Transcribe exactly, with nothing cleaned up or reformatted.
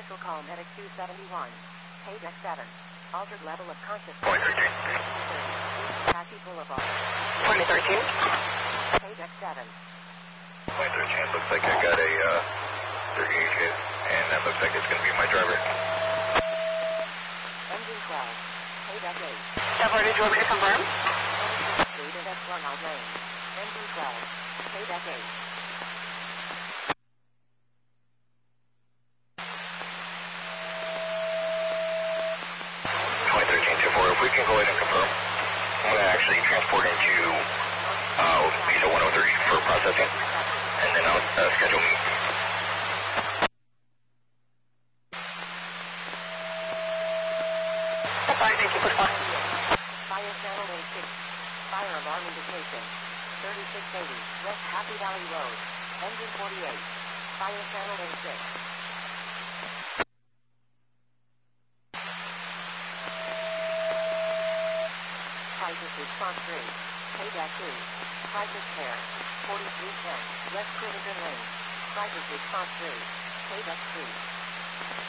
Special call medic two seventy-one. Page X seven. Altered level of consciousness. twenty thirteen. Taxi Boulevard. twenty thirteen. Page X seven. twenty thirteen. Looks like I got a uh, thirty-eight hit, and that looks like it's going to be my driver. Engine twelve. Page X eight. Chevrolet, did you want me to confirm? Street of Esplanade Lane. Engine twelve. Page X eight. twenty thirteen two four. If we can go ahead and confirm, I'm going to actually transport him to uh, Lisa one oh three for processing, and then I'll uh, schedule me. That's fine, thank you. Push one. Fire channel A six. Fire alarm indication. thirty-six eighty. West Happy Valley Road. Engine forty-eight. Fire channel A six. Crisis response three. Payback two. Crisis care. forty-three ten. West Crittenden Lane. Crisis response three. Payback three.